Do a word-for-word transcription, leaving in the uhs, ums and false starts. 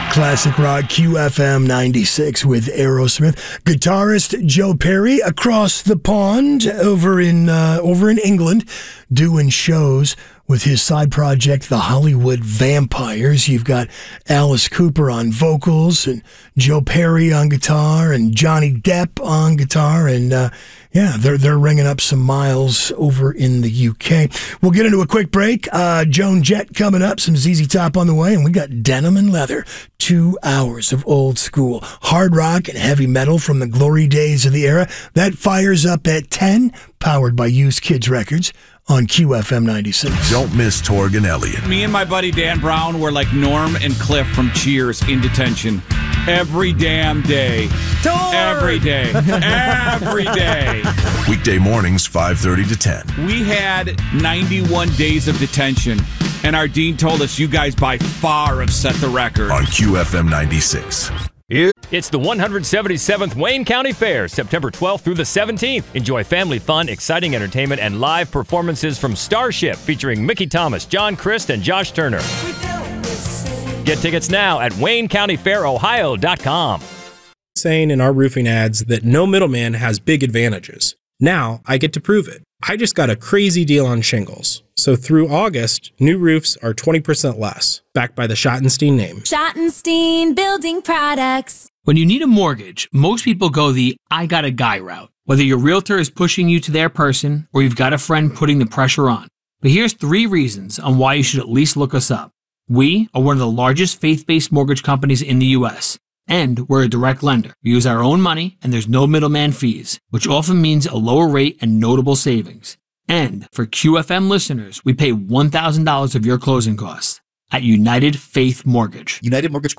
Classic rock, Q F M ninety-six with Aerosmith. Guitarist Joe Perry across the pond over in uh, over in England doing shows with his side project, the Hollywood Vampires. You've got Alice Cooper on vocals and Joe Perry on guitar and Johnny Depp on guitar. And uh, yeah, they're they're ringing up some miles over in the U K. We'll get into a quick break. Uh, Joan Jett coming up, some Z Z Top on the way, and we got Denim and Leather. Two hours of old school hard rock and heavy metal from the glory days of the era. That fires up at ten, powered by Used Kids Records on Q F M ninety-six. Don't miss Torg and Elliott. Me and my buddy Dan Brown were like Norm and Cliff from Cheers in detention every damn day. Torg! Every day. Every day. Weekday mornings, five thirty to ten. We had ninety-one days of detention, and our dean told us you guys by far have set the record. On Q F M ninety-six. It's the one hundred seventy-seventh Wayne County Fair, September twelfth through the seventeenth. Enjoy family fun, exciting entertainment, and live performances from Starship featuring Mickey Thomas, John Christ, and Josh Turner. Get tickets now at wayne county fair ohio dot com. Saying in our roofing ads that no middleman has big advantages. Now I get to prove it. I just got a crazy deal on shingles. So through August, new roofs are twenty percent less, backed by the Schottenstein name. Schottenstein Building Products. When you need a mortgage, most people go the I got a guy route. Whether your realtor is pushing you to their person or you've got a friend putting the pressure on. But here's three reasons on why you should at least look us up. We are one of the largest faith-based mortgage companies in the U S, and we're a direct lender. We use our own money, and there's no middleman fees, which often means a lower rate and notable savings. And for Q F M listeners, we pay one thousand dollars of your closing costs at United Faith Mortgage. United Mortgage